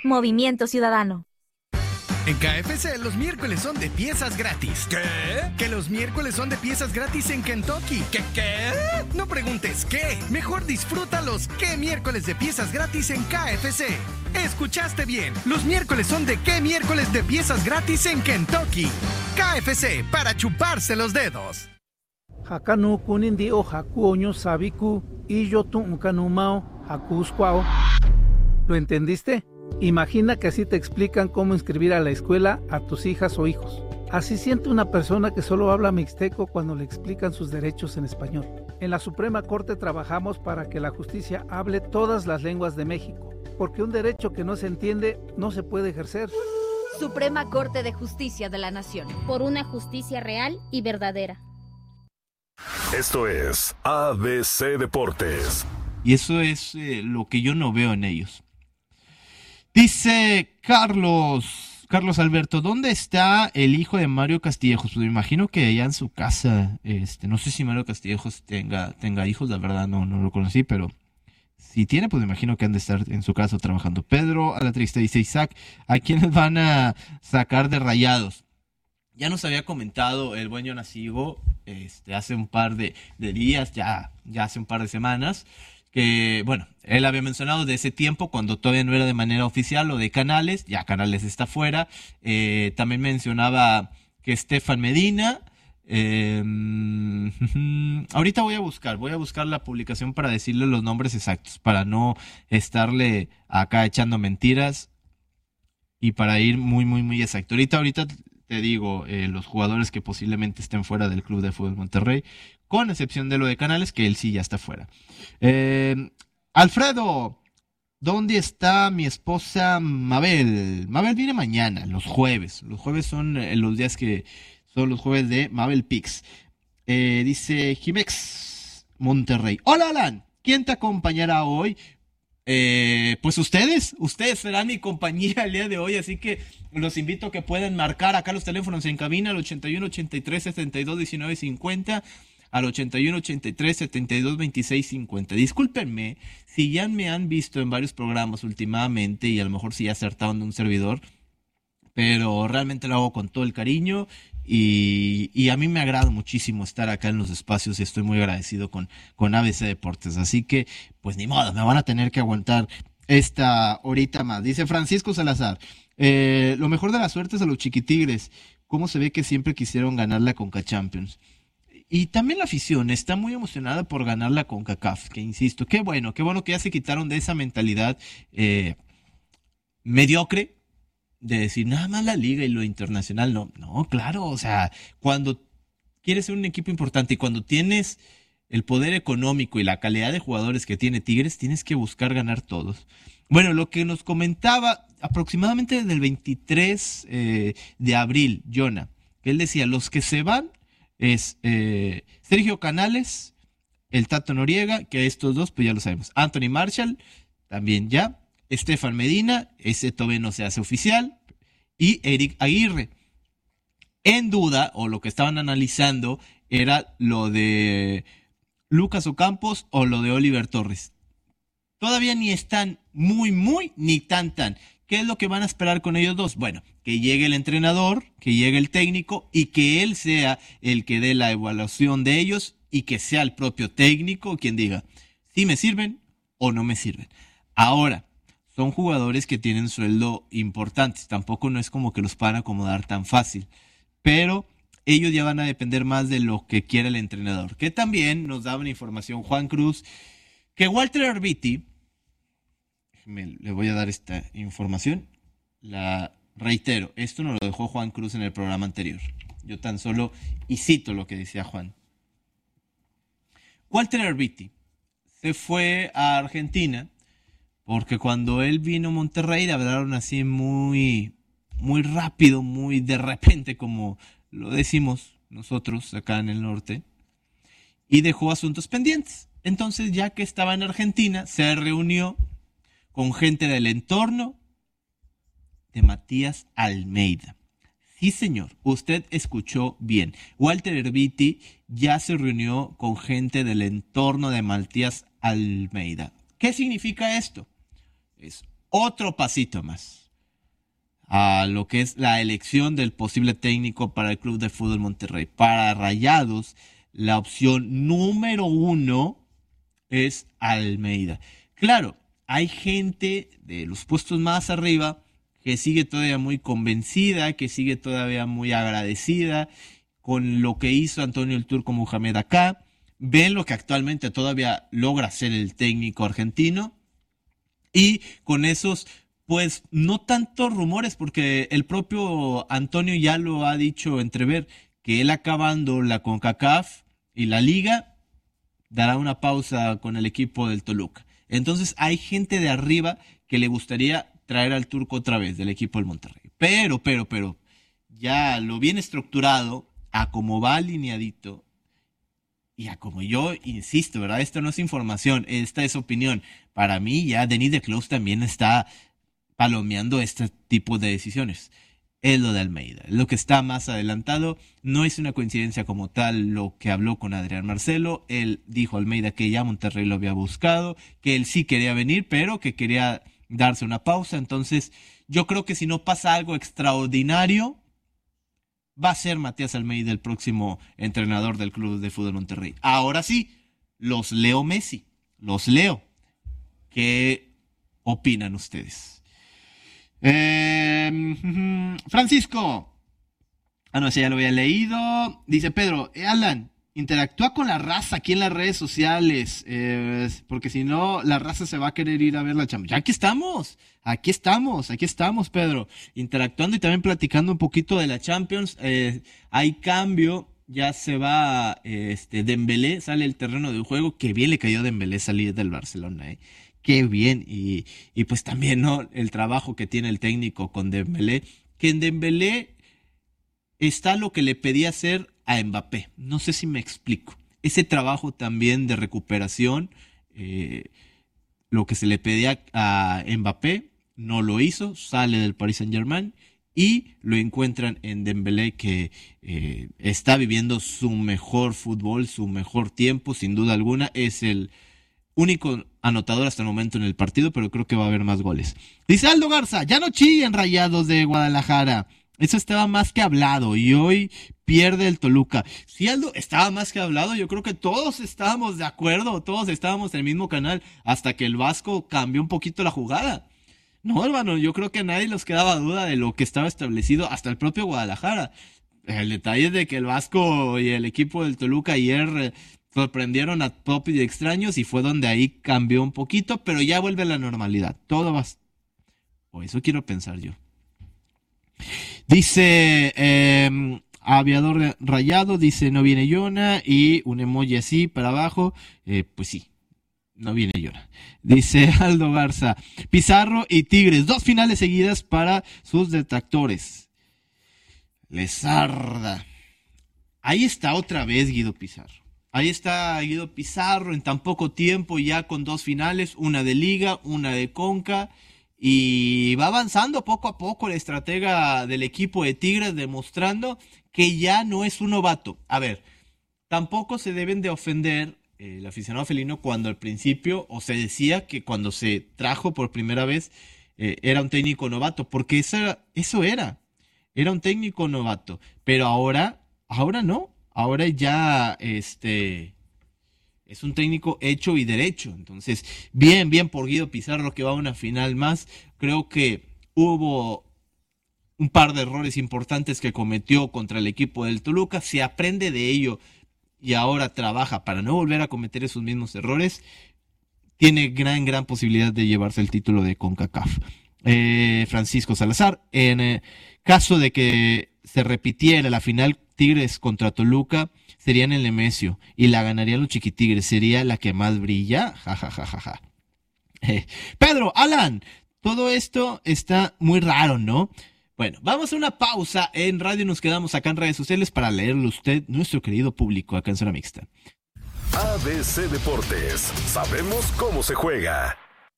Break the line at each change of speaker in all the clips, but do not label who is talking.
Movimiento Ciudadano.
En KFC los miércoles son de piezas gratis.
¿Qué?
Que los miércoles son de piezas gratis en Kentucky.
¿Qué?
No preguntes qué. Mejor disfruta los qué miércoles de piezas gratis en KFC. Escuchaste bien. Los miércoles son de qué miércoles de piezas gratis en Kentucky. KFC, para chuparse los dedos.
Hakanu kunindi o hakuoño sabiku y yo tunkanumao hakuskwao. ¿Lo entendiste? Imagina que así te explican cómo inscribir a la escuela a tus hijas o hijos. Así siente una persona que solo habla mixteco cuando le explican sus derechos en español. En la Suprema Corte trabajamos para que la justicia hable todas las lenguas de México, porque un derecho que no se entiende no se puede ejercer.
Suprema Corte de Justicia de la Nación.
Por una justicia real y verdadera.
Esto es ABC Deportes.
Y eso es lo que yo no veo en ellos. Dice Carlos Alberto, ¿dónde está el hijo de Mario Castillejos? Pues me imagino que allá en su casa, no sé si Mario Castillejos tenga hijos, la verdad no lo conocí, pero si tiene, pues me imagino que han de estar en su casa trabajando. Pedro a la triste dice, Isaac, ¿a quiénes van a sacar de Rayados? Ya nos había comentado el buen Jonasigo, hace un par de días, ya hace un par de semanas, que, bueno, él había mencionado de ese tiempo, cuando todavía no era de manera oficial o de Canales, ya Canales está fuera. También mencionaba que Estefan Medina, ahorita voy a buscar la publicación para decirle los nombres exactos, para no estarle acá echando mentiras y para ir muy, muy, muy exacto. Ahorita te digo los jugadores que posiblemente estén fuera del Club de Fútbol Monterrey, con excepción de lo de Canales, que él sí ya está fuera. Alfredo, ¿dónde está mi esposa Mabel? Mabel viene mañana, los jueves. Los jueves son los días que son los jueves de Mabel Pix. Dice Jimex Monterrey. Hola, Alan, ¿quién te acompañará hoy? Pues ustedes serán mi compañía el día de hoy, así que los invito a que puedan marcar acá los teléfonos en cabina al 81 83 72 19 50, al 81 83 72 26 50. Discúlpenme si ya me han visto en varios programas últimamente y a lo mejor sí acertaron de un servidor, pero realmente lo hago con todo el cariño y a mí me agrada muchísimo estar acá en los espacios y estoy muy agradecido con ABC Deportes, así que pues ni modo, me van a tener que aguantar esta horita más. Dice Francisco Salazar, lo mejor de la suerte es a los chiquitigres, cómo se ve que siempre quisieron ganar la Conca Champions. Y también la afición está muy emocionada por ganar la CONCACAF, que insisto, qué bueno que ya se quitaron de esa mentalidad mediocre, de decir nada más la liga y lo internacional. No, claro, o sea, cuando quieres ser un equipo importante y cuando tienes el poder económico y la calidad de jugadores que tiene Tigres, tienes que buscar ganar todos. Bueno, lo que nos comentaba aproximadamente desde el 23 de abril, Jonah, que él decía, los que se van es Sergio Canales, el Tato Noriega, que estos dos, pues ya lo sabemos. Anthony Marshall, también ya. Estefan Medina, ese todavía no se hace oficial. Y Eric Aguirre. En duda, o lo que estaban analizando, era lo de Lucas Ocampos o lo de Oliver Torres. Todavía ni están muy, ni tan. ¿Qué es lo que van a esperar con ellos dos? Bueno, que llegue el entrenador, que llegue el técnico y que él sea el que dé la evaluación de ellos y que sea el propio técnico quien diga si me sirven o no me sirven. Ahora, son jugadores que tienen sueldo importantes, tampoco no es como que los van a acomodar tan fácil, pero ellos ya van a depender más de lo que quiera el entrenador. Que también nos daba una información Juan Cruz, que Walter Arbiti, le voy a dar esta información, la reitero, esto nos lo dejó Juan Cruz en el programa anterior. Yo tan solo y cito lo que decía Juan. Walter Arbiti se fue a Argentina porque cuando él vino a Monterrey le hablaron así muy rápido, muy de repente, como lo decimos nosotros acá en el norte, y dejó asuntos pendientes. Entonces, ya que estaba en Argentina, se reunió con gente del entorno de Matías Almeida. Sí, señor, usted escuchó bien. Walter Arbiti ya se reunió con gente del entorno de Matías Almeida. ¿Qué significa esto? Es otro pasito más. a lo que es la elección del posible técnico para el Club de Fútbol Monterrey. Para Rayados, la opción número 1 es Almeida. Claro, hay gente de los puestos más arriba que sigue todavía muy convencida, que sigue todavía muy agradecida con lo que hizo Antonio el Turco Mohamed acá. Ven lo que actualmente todavía logra ser el técnico argentino. Y con esos, pues, no tantos rumores, porque el propio Antonio ya lo ha dicho entrever, que él acabando la CONCACAF y la Liga, dará una pausa con el equipo del Toluca. Entonces hay gente de arriba que le gustaría traer al Turco otra vez del equipo del Monterrey. Pero, ya lo bien estructurado, a como va alineadito, y a como yo insisto, ¿verdad? Esto no es información, esta es opinión. Para mí ya Denis de Clos también está palomeando este tipo de decisiones. Es lo de Almeida, lo que está más adelantado. No es una coincidencia como tal lo que habló con Adrián Marcelo. Él dijo a Almeida que ya Monterrey lo había buscado, que él sí quería venir, pero que quería darse una pausa. Entonces yo creo que si no pasa algo extraordinario, va a ser Matías Almeida el próximo entrenador del Club de Fútbol Monterrey. Ahora sí, los leo Messi, los leo. ¿Qué opinan ustedes? Francisco. No, ese ya lo había leído. Dice Pedro, Alan, interactúa con la raza aquí en las redes sociales, porque si no, la raza se va a querer ir a ver la Champions. Ya aquí estamos, Pedro, interactuando y también platicando un poquito de la Champions. Hay cambio, ya se va Dembélé, sale el terreno de juego. Qué bien le cayó Dembélé salir del Barcelona, qué bien, y pues también, ¿no?, el trabajo que tiene el técnico con Dembélé, que en Dembélé está lo que le pedía hacer a Mbappé. No sé si me explico. Ese trabajo también de recuperación, lo que se le pedía a Mbappé, no lo hizo, sale del Paris Saint-Germain y lo encuentran en Dembélé, que está viviendo su mejor fútbol, su mejor tiempo, sin duda alguna. Es el único anotador hasta el momento en el partido, pero creo que va a haber más goles. Dice Aldo Garza, ya no chillen Rayados de Guadalajara. Eso estaba más que hablado y hoy pierde el Toluca. Sí, Aldo, estaba más que hablado. Yo creo que todos estábamos de acuerdo, todos estábamos en el mismo canal, hasta que el Vasco cambió un poquito la jugada. No, hermano, yo creo que a nadie nos quedaba duda de lo que estaba establecido, hasta el propio Guadalajara. El detalle es de que el Vasco y el equipo del Toluca ayer sorprendieron a top y extraños, y fue donde ahí cambió un poquito, pero ya vuelve a la normalidad. Todo va... O eso quiero pensar yo. Dice Aviador Rayado, dice no viene Yona, y un emoji así para abajo. Pues sí, no viene Yona. Dice Aldo Garza, Pizarro y Tigres, 2 finales seguidas para sus detractores. Les arda. Ahí está otra vez Guido Pizarro. Ahí está Guido Pizarro en tan poco tiempo, ya con 2 finales, una de Liga, una de Conca. Y va avanzando poco a poco el estratega del equipo de Tigres, demostrando que ya no es un novato. A ver, tampoco se deben de ofender el aficionado felino cuando al principio, o se decía que cuando se trajo por primera vez, era un técnico novato, porque eso era un técnico novato. Pero ahora no, ahora ya es un técnico hecho y derecho. Entonces, bien por Guido Pizarro, que va a una final más. Creo que hubo un par de errores importantes que cometió contra el equipo del Toluca. Se aprende de ello y ahora trabaja para no volver a cometer esos mismos errores. Tiene gran posibilidad de llevarse el título de CONCACAF. Francisco Salazar, en caso de que se repitiera la final Tigres contra Toluca, sería en el Nemesio y la ganarían los Chiquitigres, sería la que más brilla, jajajaja. Pedro, Alan, todo esto está muy raro, ¿no? Bueno, vamos a una pausa en radio, nos quedamos acá en redes sociales para leerlo usted, nuestro querido público, acá en Zona Mixta.
ABC Deportes, sabemos cómo se juega.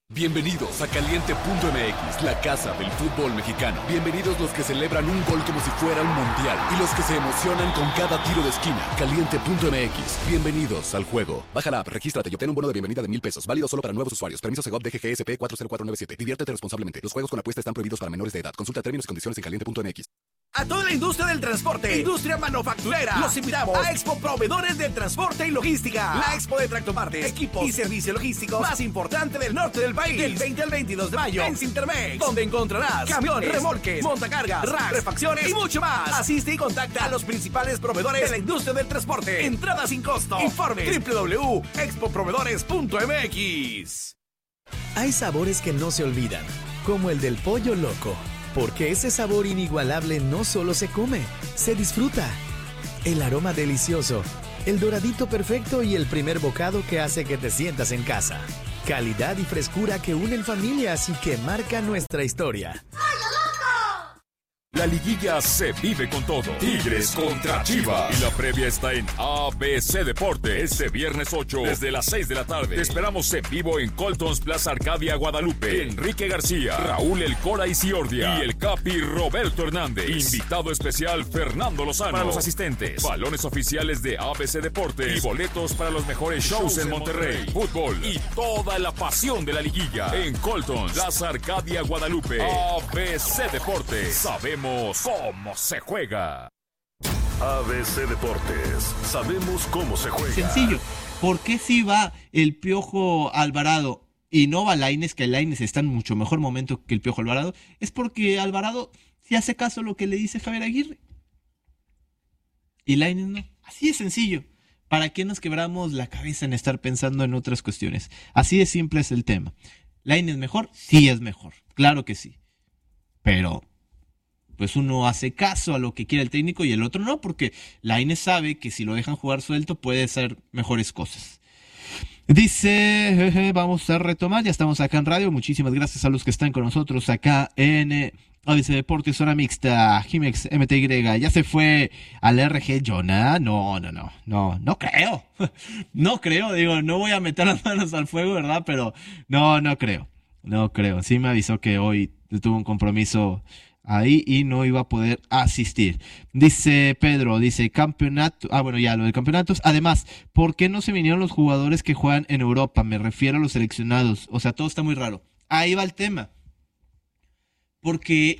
Bienvenidos a Caliente.mx, la casa del fútbol mexicano. Bienvenidos los que celebran un gol como si fuera un mundial y los que se emocionan con cada tiro de esquina. Caliente.mx, bienvenidos al juego. Baja la app, regístrate y obtén un bono de bienvenida de $1,000. Válido solo para nuevos usuarios. Permiso Segov DGGSP 40497. Diviértete responsablemente. Los juegos con apuesta están prohibidos para menores de edad. Consulta términos y condiciones en Caliente.mx.
A toda la industria del transporte, industria manufacturera, los invitamos a Expo Proveedores de Transporte y Logística. La expo de tractopartes, equipos y servicio logístico más importante del norte del país. Del 20 al 22 de mayo en Cintermex, donde encontrarás camiones, remolques, montacargas, racks, refacciones y mucho más. Asiste y contacta a los principales proveedores de la industria del transporte. Entrada sin costo. Informe www.expoproveedores.mx.
Hay sabores que no se olvidan, como el del pollo loco. Porque ese sabor inigualable no solo se come, se disfruta. El aroma delicioso, el doradito perfecto y el primer bocado que hace que te sientas en casa. Calidad y frescura que unen familias y que marcan nuestra historia.
La liguilla se vive con todo. Tigres contra Chivas. Y la previa está en ABC Deportes. Este viernes 8, desde las 6 de la tarde. Te esperamos en vivo en Coltons Plaza Arcadia, Guadalupe. Enrique García, Raúl El Cora Isiordia y el Capi Roberto Hernández. Invitado especial Fernando Lozano. Para los asistentes, balones oficiales de ABC Deportes y boletos para los mejores shows en Monterrey. Fútbol y toda la pasión de la liguilla en Coltons Plaza Arcadia, Guadalupe. ABC Deportes. Sabemos cómo se juega. ABC Deportes. Sabemos cómo se juega.
Sencillo. ¿Por qué si va el Piojo Alvarado y no va Lainez, que Lainez está en mucho mejor momento que el Piojo Alvarado? Es porque Alvarado sí hace caso a lo que le dice Javier Aguirre. Y Lainez no. Así de sencillo. ¿Para qué nos quebramos la cabeza en estar pensando en otras cuestiones? Así de simple es el tema. ¿Lainez mejor? Sí es mejor. Claro que sí. Pero pues uno hace caso a lo que quiere el técnico y el otro no, porque Lainez sabe que si lo dejan jugar suelto puede hacer mejores cosas. Dice, vamos a retomar, ya estamos acá en radio, muchísimas gracias a los que están con nosotros acá en ABC Deportes, zona mixta, Jimex MTY, ya se fue al RG Jonah, no creo, no creo, digo, no voy a meter las manos al fuego, ¿verdad? Pero no creo, sí me avisó que hoy tuvo un compromiso ahí y no iba a poder asistir. Dice Pedro, campeonato. Bueno, ya lo de campeonatos. Además, ¿por qué no se vinieron los jugadores que juegan en Europa? Me refiero a los seleccionados. O sea, todo está muy raro. Ahí va el tema. Porque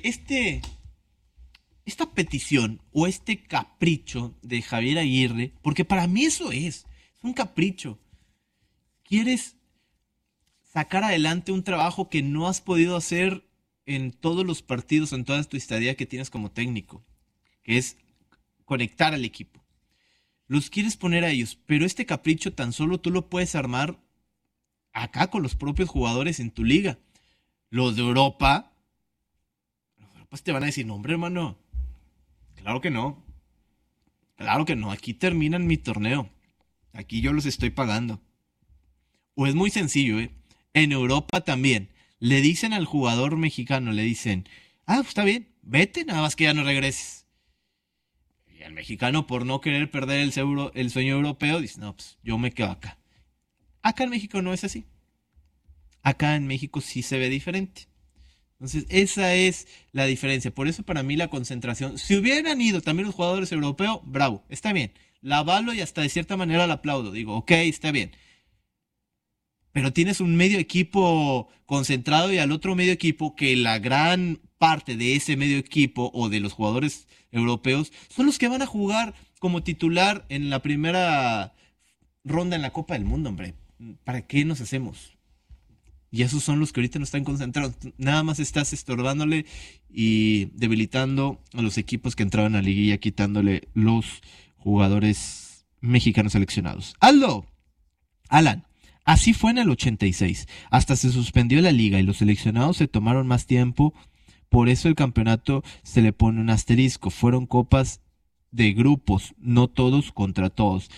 esta petición o este capricho de Javier Aguirre, porque para mí eso es un capricho. Quieres sacar adelante un trabajo que no has podido hacer en todos los partidos, en toda tu estadía que tienes como técnico, que es conectar al equipo. Los quieres poner a ellos, pero este capricho tan solo tú lo puedes armar acá con los propios jugadores en tu liga. Los de Europa te van a decir, no, hombre, hermano, claro que no, aquí terminan mi torneo, aquí yo los estoy pagando. O es muy sencillo, en Europa también. Le dicen al jugador mexicano, le dicen, está bien, vete, nada más que ya no regreses. Y el mexicano, por no querer perder el sueño europeo, dice, no, pues yo me quedo acá. Acá en México no es así. Acá en México sí se ve diferente. Entonces, esa es la diferencia. Por eso para mí la concentración, si hubieran ido también los jugadores europeos, bravo, está bien. La avalo y hasta de cierta manera la aplaudo. Digo, ok, está bien. Pero tienes un medio equipo concentrado y al otro medio equipo que la gran parte de ese medio equipo o de los jugadores europeos son los que van a jugar como titular en la primera ronda en la Copa del Mundo, hombre. ¿Para qué nos hacemos? Y esos son los que ahorita no están concentrados. Nada más estás estorbándole y debilitando a los equipos que entraban a la liguilla, quitándole los jugadores mexicanos seleccionados. Alan. Así fue en el 86, hasta se suspendió la liga y los seleccionados se tomaron más tiempo, por eso el campeonato se le pone un asterisco, fueron copas de grupos, no todos contra todos.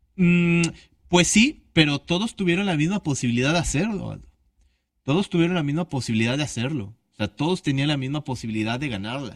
Pues sí, pero todos tuvieron la misma posibilidad de hacerlo, todos tuvieron la misma posibilidad de hacerlo, o sea, todos tenían la misma posibilidad de ganarla.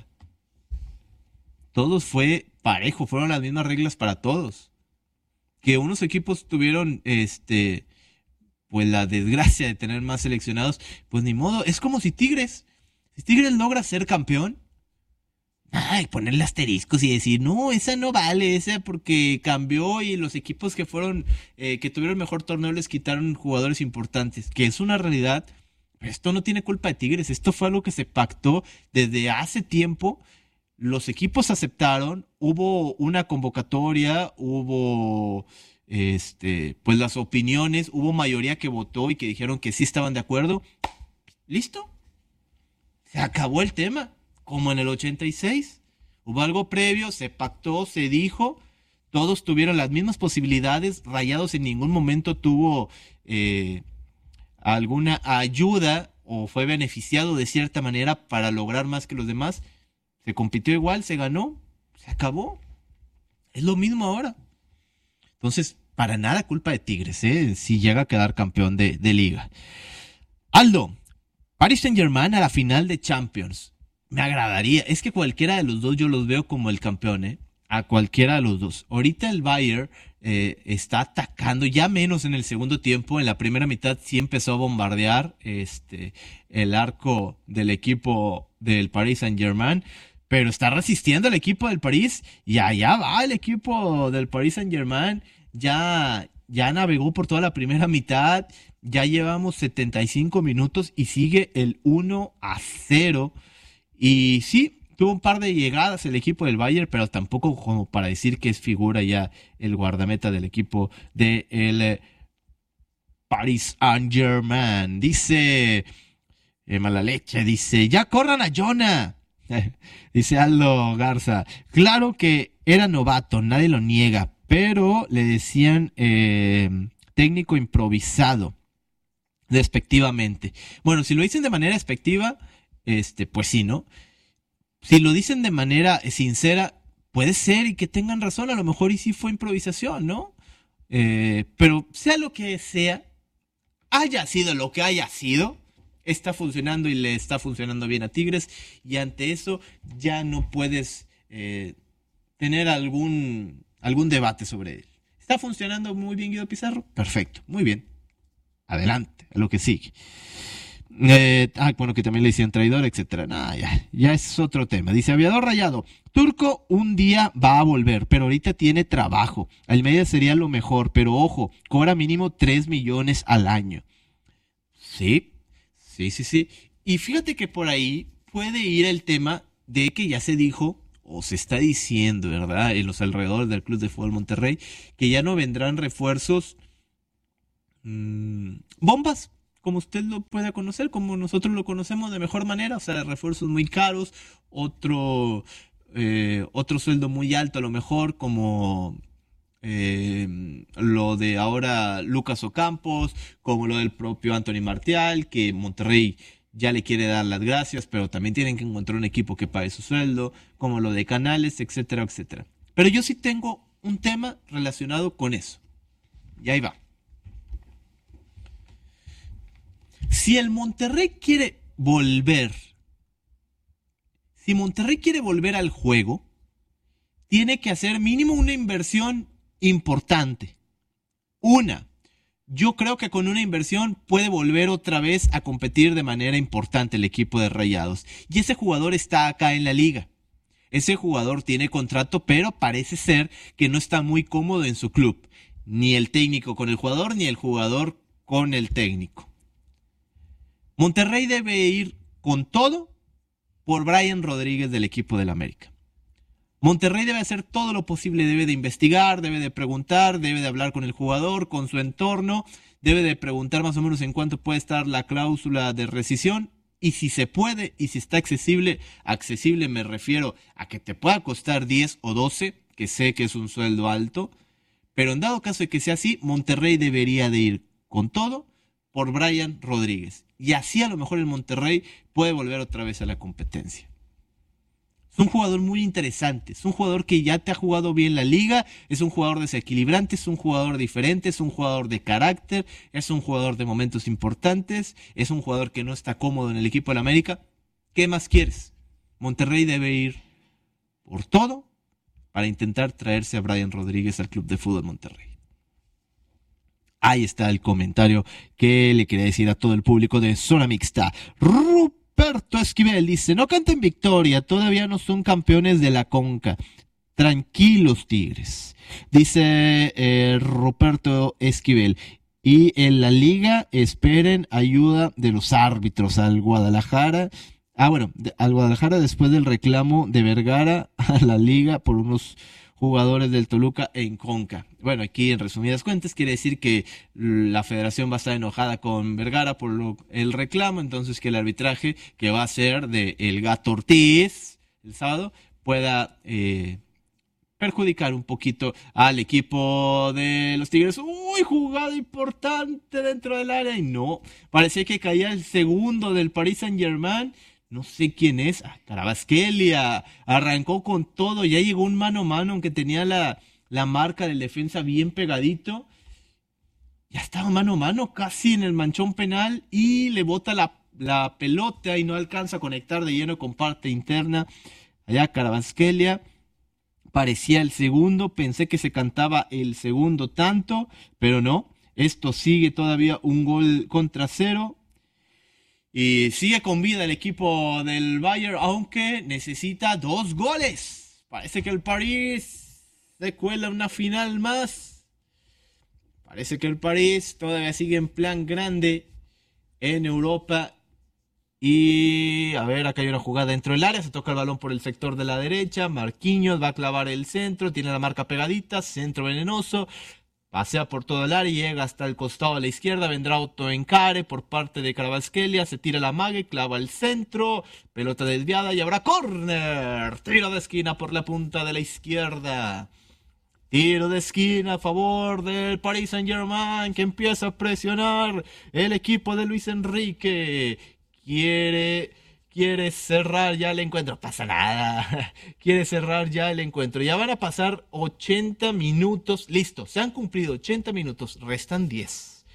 Todos fue parejo, fueron las mismas reglas para todos. Que unos equipos tuvieron, pues la desgracia de tener más seleccionados, pues ni modo. Es como si Tigres logra ser campeón, ponerle asteriscos y decir, no, esa no vale, esa porque cambió y los equipos que fueron, que tuvieron el mejor torneo les quitaron jugadores importantes, que es una realidad. Esto no tiene culpa de Tigres, esto fue algo que se pactó desde hace tiempo. Los equipos aceptaron, hubo una convocatoria, hubo pues las opiniones, hubo mayoría que votó y que dijeron que sí estaban de acuerdo. ¿Listo? Se acabó el tema, como en el 86. Hubo algo previo, se pactó, se dijo, todos tuvieron las mismas posibilidades. Rayados en ningún momento tuvo alguna ayuda o fue beneficiado de cierta manera para lograr más que los demás. Se compitió igual, se ganó, se acabó. Es lo mismo ahora. Entonces, para nada culpa de Tigres, si llega a quedar campeón de liga. Aldo, Paris Saint-Germain a la final de Champions. Me agradaría. Es que cualquiera de los dos yo los veo como el campeón, a cualquiera de los dos. Ahorita el Bayern está atacando, ya menos en el segundo tiempo. En la primera mitad sí empezó a bombardear el arco del equipo del Paris Saint-Germain, pero está resistiendo el equipo del París, y allá va el equipo del Paris Saint-Germain, ya navegó por toda la primera mitad, ya llevamos 75 minutos y sigue el 1-0, y sí, tuvo un par de llegadas el equipo del Bayern, pero tampoco como para decir que es figura ya el guardameta del equipo del Paris Saint-Germain. Dice mala leche, dice, ya corran a Jonah. Dice Aldo Garza, claro que era novato, nadie lo niega, pero le decían técnico improvisado, despectivamente. Bueno, si lo dicen de manera despectiva, pues sí, ¿no? Si lo dicen de manera sincera, puede ser y que tengan razón, a lo mejor y sí fue improvisación, ¿no? Pero sea lo que sea, haya sido lo que haya sido, está funcionando y le está funcionando bien a Tigres, y ante eso ya no puedes tener algún debate sobre él. ¿Está funcionando muy bien Guido Pizarro? Perfecto, muy bien. Adelante, a lo que sigue. Bueno, que también le decían traidor, etcétera. Ya es otro tema. Dice Aviador Rayado, Turco un día va a volver, pero ahorita tiene trabajo. Almeida sería lo mejor, pero ojo, cobra mínimo 3 millones al año. Sí. Y fíjate que por ahí puede ir el tema de que ya se dijo, o se está diciendo, ¿verdad?, en los alrededores del Club de Fútbol Monterrey, que ya no vendrán refuerzos bombas, como usted lo pueda conocer, como nosotros lo conocemos de mejor manera, o sea, refuerzos muy caros, otro sueldo muy alto a lo mejor, como lo de ahora Lucas Ocampos, como lo del propio Anthony Martial, que Monterrey ya le quiere dar las gracias, pero también tienen que encontrar un equipo que pague su sueldo, como lo de Canales, etcétera, etcétera. Pero yo sí tengo un tema relacionado con eso. Y ahí va. Si el Monterrey quiere volver, al juego, tiene que hacer mínimo una inversión importante. Yo creo que con una inversión puede volver otra vez a competir de manera importante el equipo de Rayados. Y ese jugador está acá en la liga. Ese jugador tiene contrato, pero parece ser que no está muy cómodo en su club. Ni el técnico con el jugador, ni el jugador con el técnico. Monterrey debe ir con todo por Brian Rodríguez del equipo del América. Monterrey debe hacer todo lo posible, debe de investigar, debe de preguntar, debe de hablar con el jugador, con su entorno, debe de preguntar más o menos en cuánto puede estar la cláusula de rescisión, y si se puede, y si está accesible me refiero a que te pueda costar 10 o 12, que sé que es un sueldo alto, pero en dado caso de que sea así, Monterrey debería de ir con todo por Brian Rodríguez. Y así a lo mejor el Monterrey puede volver otra vez a la competencia. Es un jugador muy interesante, es un jugador que ya te ha jugado bien la liga, es un jugador desequilibrante, es un jugador diferente, es un jugador de carácter, es un jugador de momentos importantes, es un jugador que no está cómodo en el equipo de la América. ¿Qué más quieres? Monterrey debe ir por todo para intentar traerse a Brian Rodríguez al Club de Fútbol Monterrey. Ahí está el comentario que le quería decir a todo el público de Zona Mixta. Ruperto Esquivel dice, no canten victoria, todavía no son campeones de la Conca. Tranquilos, Tigres. Dice Ruperto Esquivel. Y en la liga esperen ayuda de los árbitros al Guadalajara. Al Guadalajara después del reclamo de Vergara a la liga por unos jugadores del Toluca en Conca. Bueno, aquí en resumidas cuentas quiere decir que la federación va a estar enojada con Vergara por el reclamo, entonces que el arbitraje que va a ser de el Gato Ortiz el sábado pueda perjudicar un poquito al equipo de los Tigres. ¡Uy! Jugada importante dentro del área y no, parecía que caía el segundo del Paris Saint-Germain. No sé quién es, Carabasquelia, arrancó con todo, ya llegó un mano a mano, aunque tenía la marca del defensa bien pegadito, ya estaba mano a mano, casi en el manchón penal, y le bota la pelota y no alcanza a conectar de lleno con parte interna, allá Carabasquelia, parecía el segundo, pensé que se cantaba el segundo tanto, pero no, esto sigue todavía 1-0, y sigue con vida el equipo del Bayern, aunque necesita 2 goles. Parece que el París se cuela una final más. Parece que el París todavía sigue en plan grande en Europa. Y a ver, acá hay una jugada dentro del área. Se toca el balón por el sector de la derecha. Marquinhos va a clavar el centro. Tiene la marca pegadita. Centro venenoso. Pasea por todo el área y llega hasta el costado de la izquierda. Vendrá autoencare por parte de Carabasquelia. Se tira la mague, clava el centro. Pelota desviada y habrá córner. Tiro de esquina por la punta de la izquierda. Tiro de esquina a favor del Paris Saint-Germain, que empieza a presionar el equipo de Luis Enrique. Quiere cerrar ya el encuentro. Pasa nada. Quiere cerrar ya el encuentro. Ya van a pasar 80 minutos. Listo. Se han cumplido 80 minutos. Restan 10.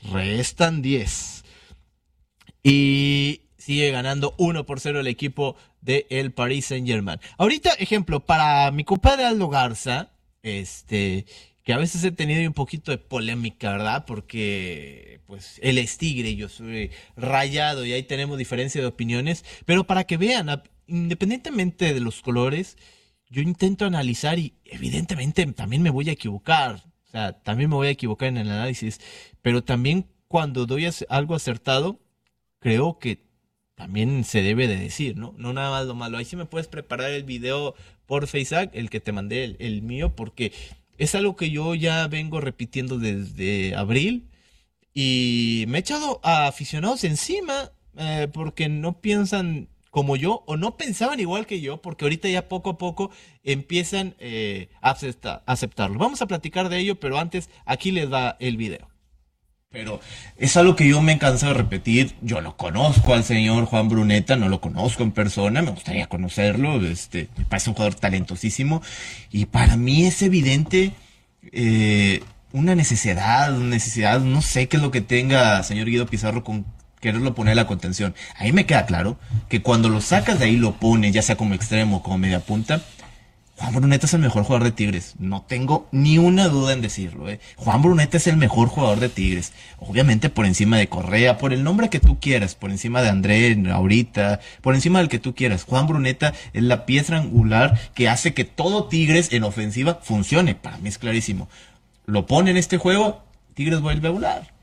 Y sigue ganando 1-0 el equipo del Paris Saint-Germain. Ahorita, ejemplo, para mi compadre Aldo Garza, que a veces he tenido un poquito de polémica, ¿verdad? Porque, pues, él es tigre y yo soy rayado y ahí tenemos diferencia de opiniones. Pero para que vean, independientemente de los colores, yo intento analizar y evidentemente también me voy a equivocar. O sea, también me voy a equivocar en el análisis. Pero también cuando doy algo acertado, creo que también se debe de decir, ¿no? No nada más lo malo. Ahí sí me puedes preparar el video por Facebook, el que te mandé, el mío, porque es algo que yo ya vengo repitiendo desde abril y me he echado a aficionados encima porque no piensan como yo o no pensaban igual que yo, porque ahorita ya poco a poco empiezan a aceptarlo. Vamos a platicar de ello, pero antes aquí les va el video. Pero es algo que yo me he cansado de repetir. Yo lo conozco al señor Juan Bruneta, no lo conozco en persona, me gustaría conocerlo, me parece un jugador talentosísimo y para mí es evidente una necesidad, no sé qué es lo que tenga señor Guido Pizarro con quererlo poner a la contención. A mí me queda claro que cuando lo sacas de ahí, lo pones, ya sea como extremo o como media punta, Juan Bruneta es el mejor jugador de Tigres. No tengo ni una duda en decirlo. Juan Bruneta es el mejor jugador de Tigres. Obviamente por encima de Correa, por el nombre que tú quieras, por encima de André ahorita, por encima del que tú quieras. Juan Bruneta es la pieza angular que hace que todo Tigres en ofensiva funcione. Para mí es clarísimo. Lo pone en este juego, Tigres vuelve a volar.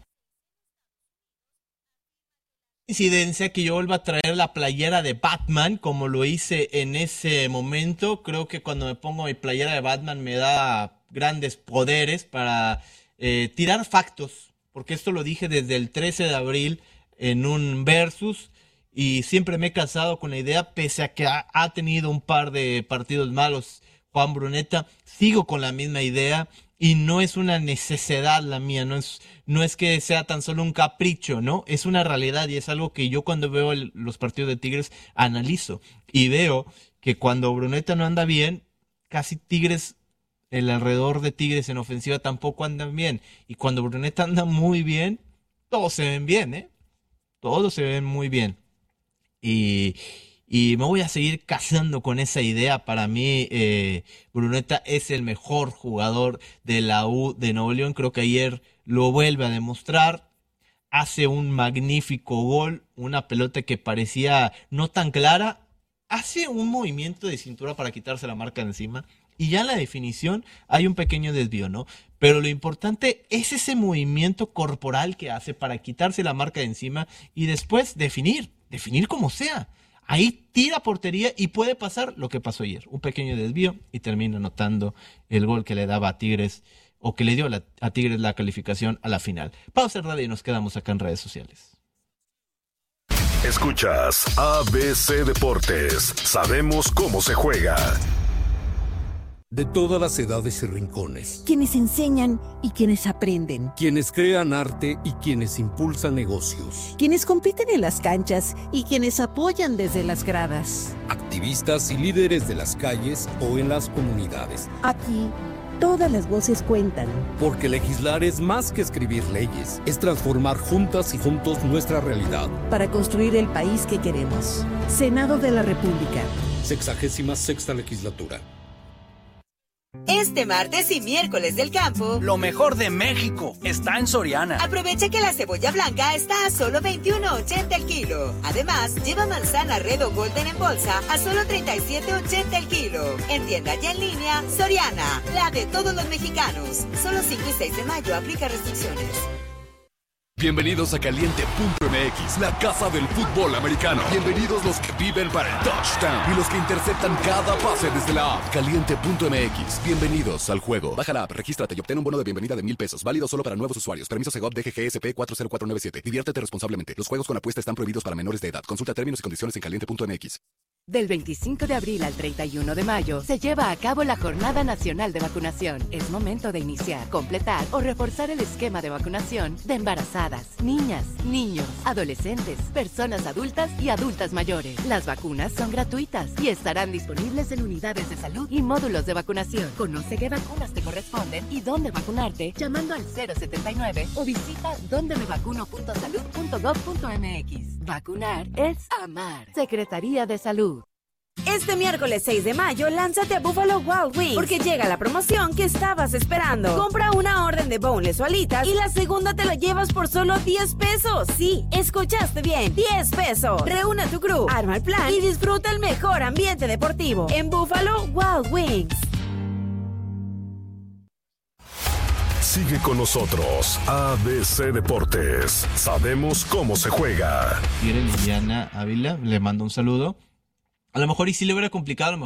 Coincidencia que yo vuelva a traer la playera de Batman como lo hice en ese momento. Creo que cuando me pongo mi playera de Batman me da grandes poderes para tirar factos, porque esto lo dije desde el 13 de abril en un versus y siempre me he casado con la idea, pese a que ha tenido un par de partidos malos Juan Bruneta, sigo con la misma idea. Y no es una necesidad la mía, no es que sea tan solo un capricho, ¿no? Es una realidad y es algo que yo cuando veo los partidos de Tigres analizo. Y veo que cuando Bruneta no anda bien, casi Tigres, el alrededor de Tigres en ofensiva tampoco andan bien. Y cuando Bruneta anda muy bien, todos se ven bien, ¿eh? Todos se ven muy bien. Y y me voy a seguir casando con esa idea. Para mí, Bruneta es el mejor jugador de la U de Nuevo León. Creo que ayer lo vuelve a demostrar. Hace un magnífico gol, una pelota que parecía no tan clara. Hace un movimiento de cintura para quitarse la marca de encima. Y ya en la definición hay un pequeño desvío, ¿no? Pero lo importante es ese movimiento corporal que hace para quitarse la marca de encima y después definir como sea. Ahí tira portería y puede pasar lo que pasó ayer. Un pequeño desvío y termina anotando el gol que le daba a Tigres, o que le dio a Tigres la calificación a la final. Pausa radio y nos quedamos acá en redes sociales.
Escuchas ABC Deportes. Sabemos cómo se juega.
De todas las edades y rincones.
Quienes enseñan y quienes aprenden.
Quienes crean arte y quienes impulsan negocios.
Quienes compiten en las canchas y quienes apoyan desde las gradas.
Activistas y líderes de las calles o en las comunidades.
Aquí, todas las voces cuentan.
Porque legislar es más que escribir leyes. Es transformar juntas y juntos nuestra realidad.
Para construir el país que queremos. Senado de la República.
66ª legislatura.
Este martes y miércoles del campo,
lo mejor de México está en Soriana.
Aprovecha que la cebolla blanca está a solo $21.80 el kilo. Además, lleva manzana Red o Golden en bolsa a solo $37.80 el kilo. En tienda y en línea, Soriana, la de todos los mexicanos. Solo 5 y 6 de mayo aplica restricciones.
Bienvenidos a Caliente.mx, la casa del fútbol americano. Bienvenidos los que viven para el touchdown y los que interceptan cada pase desde la app. Caliente.mx, bienvenidos al juego. Baja la app, regístrate y obtén un bono de bienvenida de $1,000. Válido solo para nuevos usuarios. Permiso Segov DGGSP 40497. Diviértete responsablemente. Los juegos con apuesta están prohibidos para menores de edad. Consulta términos y condiciones en Caliente.mx.
Del 25 de abril al 31 de mayo se lleva a cabo la Jornada Nacional de Vacunación. Es momento de iniciar, completar o reforzar el esquema de vacunación de embarazadas, niñas, niños, adolescentes, personas adultas y adultas mayores. Las vacunas son gratuitas y estarán disponibles en unidades de salud y módulos de vacunación. Conoce qué vacunas te corresponden y dónde vacunarte llamando al 079 o visita dondemevacuno.salud.gov.mx. Vacunar es amar. Secretaría de Salud.
Este miércoles 6 de mayo, lánzate a Buffalo Wild Wings, porque llega la promoción que estabas esperando. Compra una orden de boneless o alitas y la segunda te la llevas por solo $10. Sí, escuchaste bien, $10. Reúne a tu crew, arma el plan y disfruta el mejor ambiente deportivo en Buffalo Wild Wings.
Sigue con nosotros, ABC Deportes. Sabemos cómo se juega.
Liliana Ávila le mando un saludo. A lo mejor y sí le hubiera complicado,